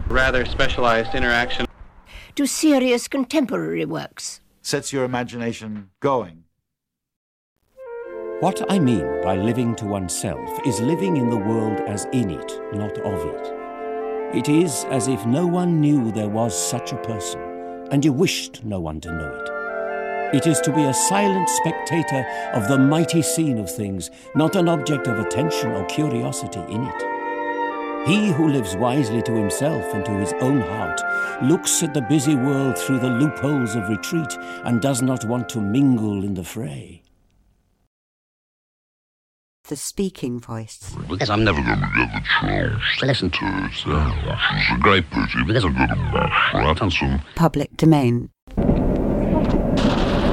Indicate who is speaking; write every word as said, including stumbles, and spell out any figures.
Speaker 1: rather specialized interaction.
Speaker 2: To serious contemporary works.
Speaker 3: Sets your imagination going.
Speaker 4: What I mean by living to oneself is living in the world as in it, not of it. It is as if no one knew there was such a person, and you wished no one to know it. It is to be a silent spectator of the mighty scene of things, not an object of attention or curiosity in it. He who lives wisely to himself and to his own heart looks at the busy world through the loopholes of retreat and does not want to mingle in the fray.
Speaker 5: The speaking voice.
Speaker 6: Because I'm never going to get the chance to listen to it. So she's a great beauty because I've got a mouth, right? And some
Speaker 5: Public domain.